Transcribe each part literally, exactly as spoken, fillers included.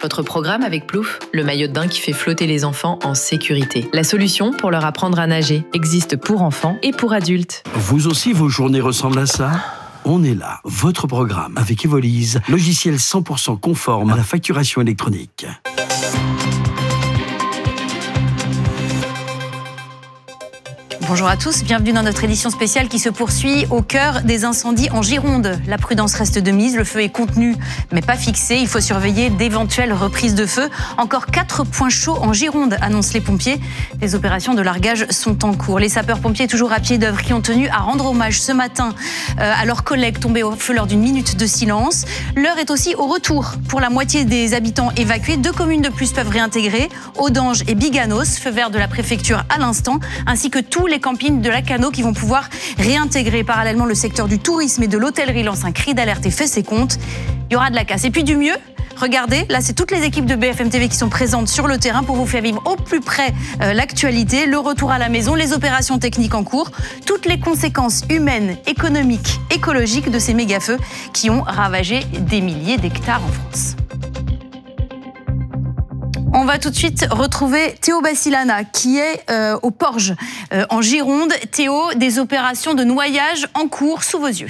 Votre programme avec Plouf, le maillot de bain qui fait flotter les enfants en sécurité. La solution pour leur apprendre à nager existe pour enfants et pour adultes. Vous aussi, vos journées ressemblent à ça ? On est là, votre programme avec Evolise, logiciel cent pour cent conforme à la facturation électronique. Bonjour à tous, bienvenue dans notre édition spéciale qui se poursuit au cœur des incendies en Gironde. La prudence reste de mise, le feu est contenu mais pas fixé. Il faut surveiller d'éventuelles reprises de feu. Encore quatre points chauds en Gironde, annoncent les pompiers. Des opérations de largage sont en cours. Les sapeurs-pompiers toujours à pied d'œuvre qui ont tenu à rendre hommage ce matin euh, à leurs collègues tombés au feu lors d'une minute de silence. L'heure est aussi au retour. Pour la moitié des habitants évacués, deux communes de plus peuvent réintégrer, Audange et Biganos, feu vert de la préfecture à l'instant, ainsi que tous les campings de Lacanau qui vont pouvoir réintégrer. Parallèlement, le secteur du tourisme et de l'hôtellerie lance un cri d'alerte et fait ses comptes. Il y aura de la casse. Et puis du mieux, regardez, là c'est toutes les équipes de B F M T V qui sont présentes sur le terrain pour vous faire vivre au plus près euh, l'actualité, le retour à la maison, les opérations techniques en cours, toutes les conséquences humaines, économiques, écologiques de ces méga-feux qui ont ravagé des milliers d'hectares en France. On va tout de suite retrouver Théo Bassilana qui est euh, au Porge euh, en Gironde. Théo, des opérations de noyage en cours sous vos yeux.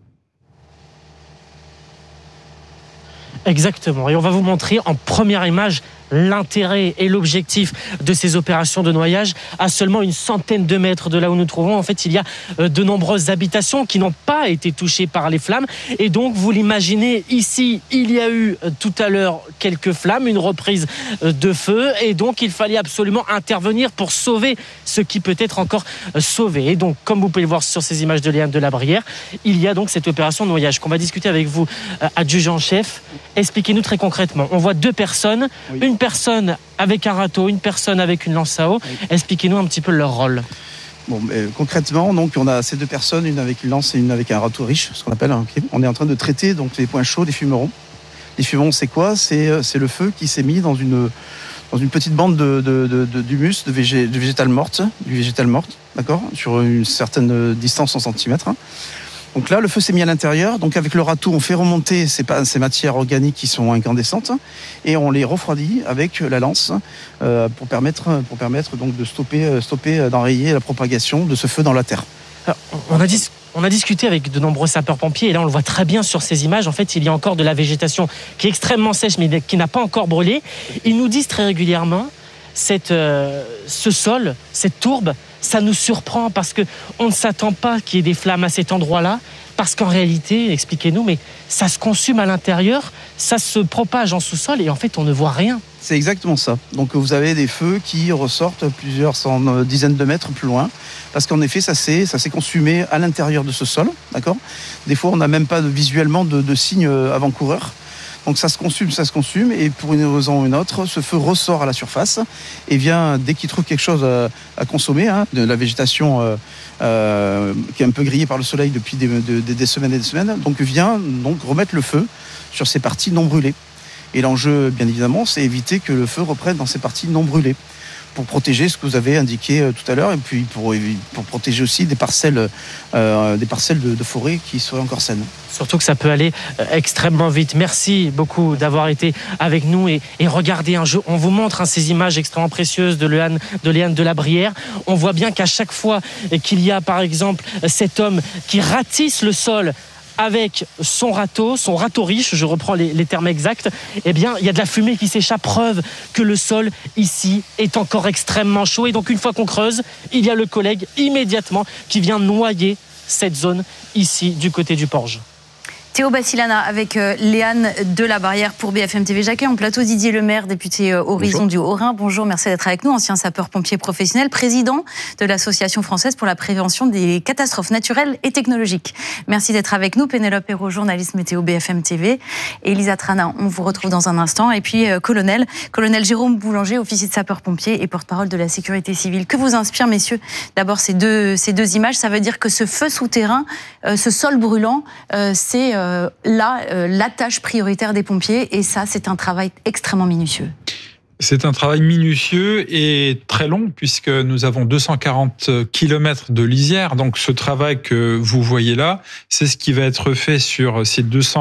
Exactement. Et on va vous montrer en première image l'intérêt et l'objectif de ces opérations de noyage. À seulement une centaine de mètres de là où nous nous trouvons, en fait, il y a de nombreuses habitations qui n'ont pas été touchées par les flammes. Et donc, vous l'imaginez, ici, il y a eu tout à l'heure quelques flammes, une reprise de feu. Et donc, il fallait absolument intervenir pour sauver ce qui peut être encore sauvé. Et donc, comme vous pouvez le voir sur ces images de Léane de la Brière, il y a donc cette opération de noyage qu'on va discuter avec vous, adjudant-chef. Expliquez-nous très concrètement. On voit deux personnes, oui. Une personne avec un râteau, une personne avec une lance à eau. Oui. Expliquez-nous un petit peu leur rôle. Bon, mais concrètement, donc, on a ces deux personnes, une avec une lance et une avec un râteau riche, ce qu'on appelle. Okay. On est en train de traiter donc, les points chauds des fumerons. Les fumerons, c'est quoi ? c'est, c'est le feu qui s'est mis dans une, dans une petite bande de, de, de, de, d'humus, de, végé, de végétal morte, du végétal morte, d'accord, sur une certaine distance en centimètres. Hein. Donc là, le feu s'est mis à l'intérieur. Donc avec le râteau, on fait remonter ces, ces matières organiques qui sont incandescentes et on les refroidit avec la lance euh, pour permettre, pour permettre donc de stopper, stopper, d'enrayer la propagation de ce feu dans la terre. Alors, on a dis- on a discuté avec de nombreux sapeurs-pompiers et là, on le voit très bien sur ces images. En fait, il y a encore de la végétation qui est extrêmement sèche mais qui n'a pas encore brûlé. Ils nous disent très régulièrement cette, euh, ce sol, cette tourbe, ça nous surprend parce qu'on ne s'attend pas qu'il y ait des flammes à cet endroit-là, parce qu'en réalité, expliquez-nous, mais ça se consume à l'intérieur, ça se propage en sous-sol et en fait, on ne voit rien. C'est exactement ça. Donc vous avez des feux qui ressortent plusieurs cent, dizaines de mètres plus loin, parce qu'en effet, ça s'est, ça s'est consumé à l'intérieur de ce sol, d'accord ? Des fois, on n'a même pas de, visuellement de, de signes avant-coureurs. Donc ça se consume, ça se consume, et pour une raison ou une autre, ce feu ressort à la surface et vient, dès qu'il trouve quelque chose à, à consommer, hein, de la végétation euh, euh, qui est un peu grillée par le soleil depuis des, de, des semaines et des semaines, donc vient donc remettre le feu sur ces parties non brûlées. Et l'enjeu, bien évidemment, c'est éviter que le feu reprenne dans ces parties non brûlées, pour protéger ce que vous avez indiqué euh, tout à l'heure, et puis pour, pour protéger aussi des parcelles, euh, des parcelles de, de forêt qui seraient encore saines. Surtout que ça peut aller euh, extrêmement vite. Merci beaucoup d'avoir été avec nous et, et regardez un jeu. On vous montre hein, ces images extrêmement précieuses de Léane de, Léane de la Brière. On voit bien qu'à chaque fois qu'il y a par exemple cet homme qui ratisse le sol avec son râteau, son râteau riche, je reprends les, les termes exacts, eh bien, il y a de la fumée qui s'échappe, preuve que le sol, ici, est encore extrêmement chaud. Et donc, une fois qu'on creuse, il y a le collègue, immédiatement, qui vient noyer cette zone, ici, du côté du Porge. Théo Bassilana avec euh, Léane de la Brière pour B F M T V. J'accueille en plateau Didier Lemaire, député euh, Horizon Bonjour. Du Haut-Rhin. Bonjour, merci d'être avec nous, ancien sapeur-pompier professionnel, président de l'Association française pour la prévention des catastrophes naturelles et technologiques. Merci d'être avec nous. Pénélope Hérault, journaliste météo B F M T V. Et Elisa Trana, on vous retrouve dans un instant. Et puis, euh, colonel, colonel Jérôme Boulanger, officier de sapeur-pompier et porte-parole de la sécurité civile. Que vous inspire, messieurs, d'abord ces deux, ces deux images? Ça veut dire que ce feu souterrain, euh, ce sol brûlant, euh, c'est Euh, là, euh, la tâche prioritaire des pompiers, et ça, c'est un travail extrêmement minutieux. C'est un travail minutieux et très long, puisque nous avons deux cent quarante kilomètres de lisière. Donc, ce travail que vous voyez là, c'est ce qui va être fait sur ces deux cent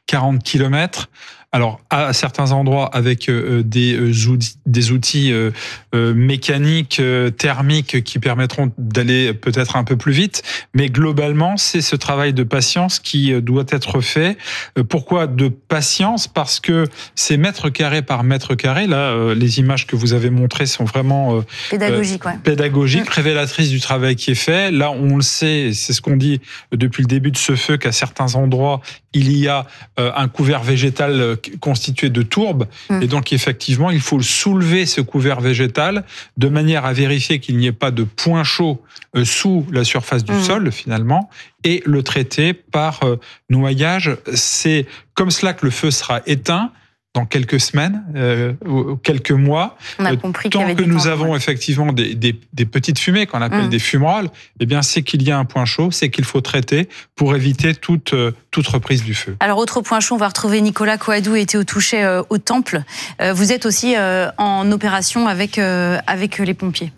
quarante kilomètres. Alors, à certains endroits, avec euh, des, euh, outils, des outils euh, euh, mécaniques, euh, thermiques qui permettront d'aller peut-être un peu plus vite. Mais globalement, c'est ce travail de patience qui euh, doit être fait. Euh, pourquoi de patience ? Parce que c'est mètre carré par mètre carré. Là, euh, les images que vous avez montrées sont vraiment euh, pédagogiques, euh, ouais. pédagogiques, mmh. révélatrices du travail qui est fait. Là, on le sait, c'est ce qu'on dit depuis le début de ce feu, qu'à certains endroits, il y a euh, un couvert végétal euh, constitué de tourbe, mmh. et donc effectivement, il faut soulever ce couvert végétal de manière à vérifier qu'il n'y ait pas de point chaud euh, sous la surface du mmh. sol, finalement, et le traiter par euh, noyage. C'est comme cela que le feu sera éteint dans quelques semaines, euh, ou quelques mois. On a compris tant qu'il y avait que du nous temps, avons ouais. effectivement des, des, des petites fumées qu'on appelle mmh. des fumerolles, eh bien c'est qu'il y a un point chaud, c'est qu'il faut traiter pour éviter toute, toute reprise du feu. Alors autre point chaud, on va retrouver Nicolas Coadou et Théo Touchet euh, au Temple. Euh, vous êtes aussi euh, en opération avec, euh, avec les pompiers.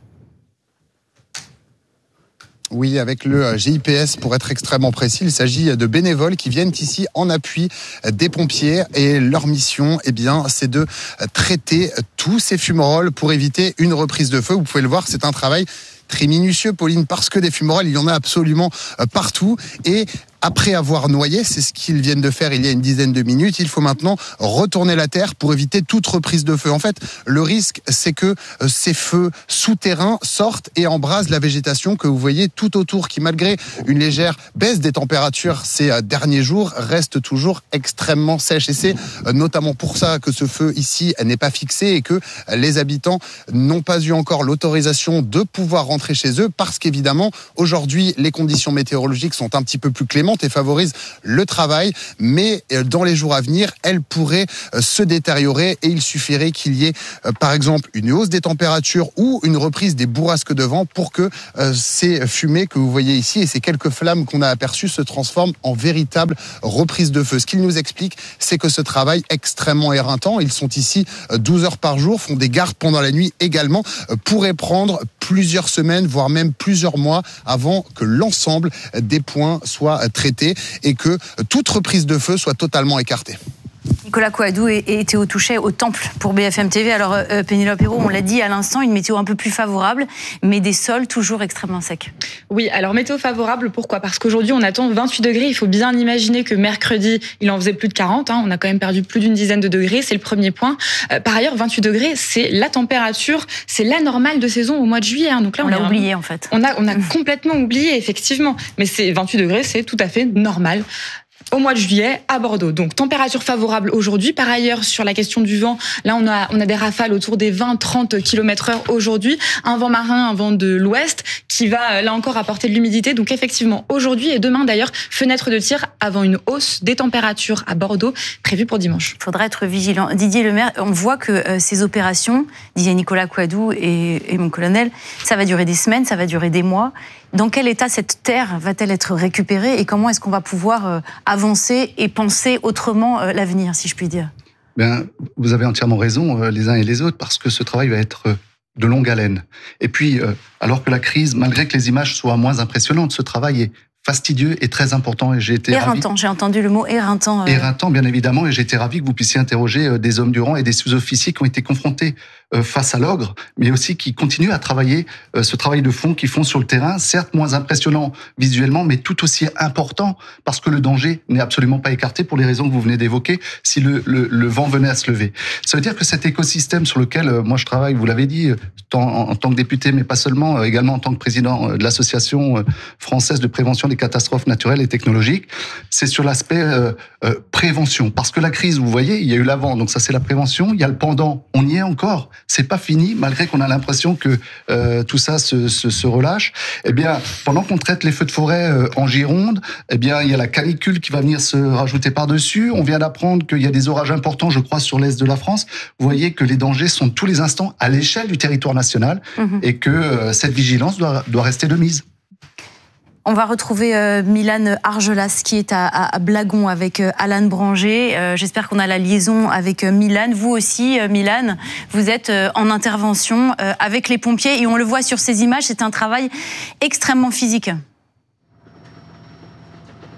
Oui, avec le G I P S pour être extrêmement précis. Il s'agit de bénévoles qui viennent ici en appui des pompiers et leur mission, eh bien, c'est de traiter tous ces fumerolles pour éviter une reprise de feu. Vous pouvez le voir, c'est un travail très minutieux, Pauline, parce que des fumerolles, il y en a absolument partout. Et après avoir noyé, c'est ce qu'ils viennent de faire il y a une dizaine de minutes, il faut maintenant retourner la terre pour éviter toute reprise de feu. En fait, le risque, c'est que ces feux souterrains sortent et embrasent la végétation que vous voyez tout autour, qui malgré une légère baisse des températures ces derniers jours, reste toujours extrêmement sèche. Et c'est notamment pour ça que ce feu ici n'est pas fixé et que les habitants n'ont pas eu encore l'autorisation de pouvoir rentrer chez eux, parce qu'évidemment, aujourd'hui, les conditions météorologiques sont un petit peu plus clémentes et favorise le travail, mais dans les jours à venir, elle pourrait se détériorer et il suffirait qu'il y ait par exemple une hausse des températures ou une reprise des bourrasques de vent pour que ces fumées que vous voyez ici et ces quelques flammes qu'on a aperçues se transforment en véritable reprise de feu. Ce qu'il nous explique, c'est que ce travail extrêmement éreintant, ils sont ici douze heures par jour, font des gardes pendant la nuit également, pourrait prendre plusieurs semaines, voire même plusieurs mois avant que l'ensemble des points soient traités et que toute reprise de feu soit totalement écartée. Nicolas Coadou et, et Théo Touchet au Temple pour B F M T V. Alors euh, Pénélope Hérault, on l'a dit à l'instant, une météo un peu plus favorable, mais des sols toujours extrêmement secs. Oui, alors météo favorable, pourquoi ? Parce qu'aujourd'hui on attend vingt-huit degrés, il faut bien imaginer que mercredi il en faisait plus de quarante, hein, on a quand même perdu plus d'une dizaine de degrés, c'est le premier point. Euh, par ailleurs, vingt-huit degrés, c'est la température, c'est la normale de saison au mois de juillet. Hein, donc là, on, on l'a oublié vraiment, en fait. On a, on a complètement oublié, effectivement, mais c'est vingt-huit degrés, c'est tout à fait normal au mois de juillet à Bordeaux. Donc température favorable aujourd'hui. Par ailleurs, sur la question du vent, là on a on a des rafales autour des vingt à trente kilomètres heure aujourd'hui, un vent marin, un vent de l'ouest qui va là encore apporter de l'humidité. Donc effectivement, aujourd'hui et demain d'ailleurs, fenêtre de tir avant une hausse des températures à Bordeaux prévue pour dimanche. Il faudra être vigilant. Didier Lemaire, on voit que euh, ces opérations, disait Nicolas Coadou et, et mon colonel, ça va durer des semaines, ça va durer des mois. Dans quel état cette terre va-t-elle être récupérée et comment est-ce qu'on va pouvoir euh, avancer et penser autrement euh, l'avenir, si je puis dire ? Bien, vous avez entièrement raison, euh, les uns et les autres, parce que ce travail va être euh, de longue haleine. Et puis, euh, alors que la crise, malgré que les images soient moins impressionnantes, ce travail est fastidieux et très important. Et j'ai été éreintant, ravi... j'ai entendu le mot éreintant. Euh... Éreintant, bien évidemment, et j'ai été ravi que vous puissiez interroger des hommes du rang et des sous-officiers qui ont été confrontés face à l'ogre, mais aussi qui continuent à travailler ce travail de fond qu'ils font sur le terrain, certes moins impressionnant visuellement, mais tout aussi important, parce que le danger n'est absolument pas écarté pour les raisons que vous venez d'évoquer, si le, le, le vent venait à se lever. Ça veut dire que cet écosystème sur lequel moi je travaille, vous l'avez dit, tant, en, en tant que député, mais pas seulement, également en tant que président de l'Association française de prévention des catastrophes naturelles et technologiques, c'est sur l'aspect euh, euh, prévention. Parce que la crise, vous voyez, il y a eu l'avant, donc ça c'est la prévention, il y a le pendant, on y est encore. C'est pas fini, malgré qu'on a l'impression que euh, tout ça se, se, se relâche. Eh bien, pendant qu'on traite les feux de forêt euh, en Gironde, eh bien, il y a la canicule qui va venir se rajouter par-dessus. On vient d'apprendre qu'il y a des orages importants, je crois, sur l'est de la France. Vous voyez que les dangers sont tous les instants à l'échelle du territoire national mmh. et que euh, cette vigilance doit, doit rester de mise. On va retrouver euh, Milan Argelas qui est à, à, à Blagon avec euh, Alan Branger. Euh, j'espère qu'on a la liaison avec euh, Milan. Vous aussi, euh, Milan, vous êtes euh, en intervention euh, avec les pompiers et on le voit sur ces images, c'est un travail extrêmement physique.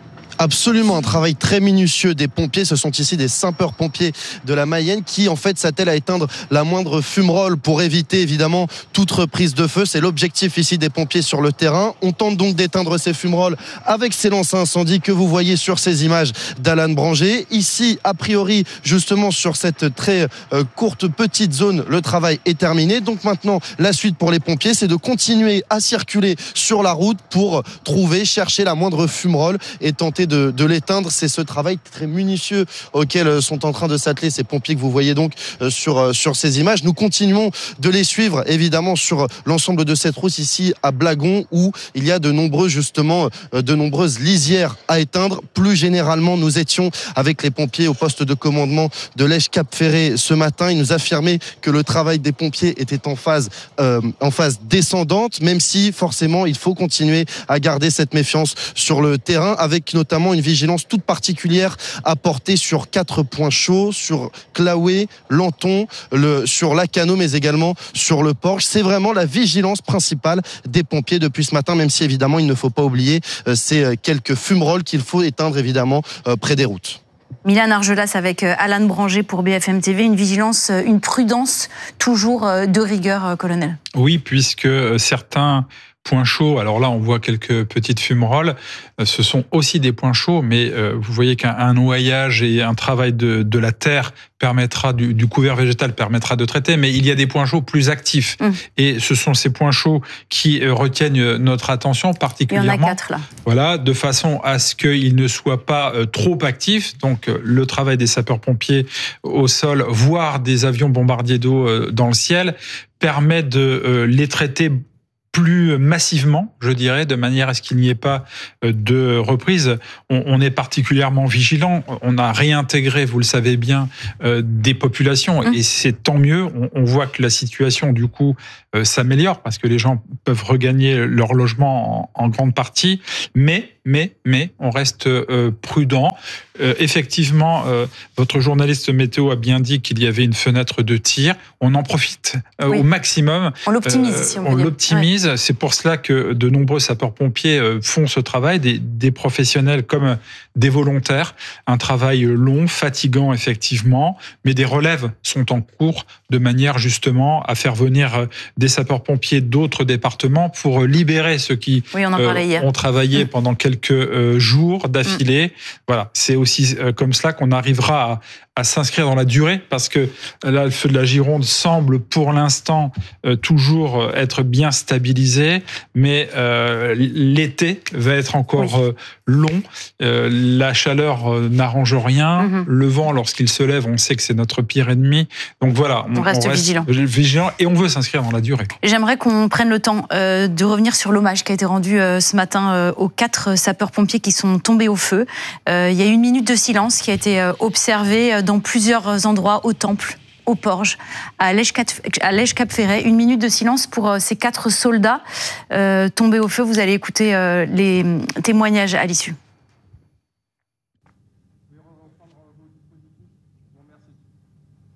Absolument, un travail très minutieux des pompiers. Ce sont ici des sapeurs-pompiers de la Mayenne qui en fait s'attellent à éteindre la moindre fumerole pour éviter évidemment toute reprise de feu. C'est l'objectif ici des pompiers sur le terrain. On tente donc d'éteindre ces fumeroles avec ces lances à incendie que vous voyez sur ces images d'Alan Branger. Ici, a priori, justement sur cette très euh, courte petite zone, le travail est terminé. Donc maintenant, la suite pour les pompiers, c'est de continuer à circuler sur la route pour trouver, chercher la moindre fumerole et tenter de, de l'éteindre. C'est ce travail très minutieux auquel sont en train de s'atteler ces pompiers que vous voyez donc euh, sur, euh, sur ces images. Nous continuons de les suivre évidemment sur l'ensemble de cette route ici à Blagon où il y a de nombreux justement euh, de nombreuses lisières à éteindre. Plus généralement, nous étions avec les pompiers au poste de commandement de Lège-Cap-Ferré ce matin. Ils nous affirmaient que le travail des pompiers était en phase, euh, en phase descendante, même si forcément il faut continuer à garder cette méfiance sur le terrain, avec notamment une vigilance toute particulière à porter sur quatre points chauds, sur Claouet, Lanton, le, sur Lacano, mais également sur le Porche. C'est vraiment la vigilance principale des pompiers depuis ce matin, même si évidemment il ne faut pas oublier euh, ces quelques fumerolles qu'il faut éteindre évidemment euh, près des routes. Milan Argelas avec Alan Branger pour B F M T V. Une vigilance, une prudence toujours de rigueur, colonel. Oui, puisque certains points chauds, alors là on voit quelques petites fumerolles, ce sont aussi des points chauds, mais vous voyez qu'un noyage et un travail de, de la terre permettra, du, du couvert végétal permettra de traiter, mais il y a des points chauds plus actifs. Mmh. Et ce sont ces points chauds qui retiennent notre attention particulièrement. Il y en a quatre là. Voilà, de façon à ce qu'ils ne soient pas trop actifs. Donc le travail des sapeurs-pompiers au sol, voire des avions bombardiers d'eau dans le ciel, permet de les traiter plus massivement, je dirais, de manière à ce qu'il n'y ait pas de reprise. On, on est particulièrement vigilant. On a réintégré, vous le savez bien, euh, des populations, mmh. et c'est tant mieux. On, on voit que la situation, du coup, euh, s'améliore parce que les gens peuvent regagner leur logement en, en grande partie. Mais, mais, mais, on reste euh, prudent. Euh, effectivement, euh, votre journaliste météo a bien dit qu'il y avait une fenêtre de tir. On en profite euh, oui. au maximum. On l'optimise, euh, si on, on l'optimise. Ouais. C'est pour cela que de nombreux sapeurs-pompiers font ce travail, des, des professionnels comme des volontaires. Un travail long, fatigant effectivement, mais des relèves sont en cours de manière justement à faire venir des sapeurs-pompiers d'autres départements pour libérer ceux qui oui, on en parlait hier. ont travaillé mmh. pendant quelques jours d'affilée. Mmh. Voilà, c'est aussi comme cela qu'on arrivera à, à s'inscrire dans la durée, parce que là, le feu de la Gironde semble pour l'instant euh, toujours être bien stabilisé, mais euh, l'été va être encore oui. euh, long. Euh, la chaleur euh, n'arrange rien. Mm-hmm. Le vent, lorsqu'il se lève, on sait que c'est notre pire ennemi. Donc voilà, on, on reste, on reste vigilant. vigilant et on veut s'inscrire dans la durée. J'aimerais qu'on prenne le temps euh, de revenir sur l'hommage qui a été rendu euh, ce matin euh, aux quatre sapeurs-pompiers qui sont tombés au feu. Euh, il y a eu une minute de silence qui a été euh, observée dans plusieurs endroits, au Temple, au Porge, à Lège-Cap-Ferré. Une minute de silence pour ces quatre soldats euh, tombés au feu. Vous allez écouter euh, les témoignages à l'issue.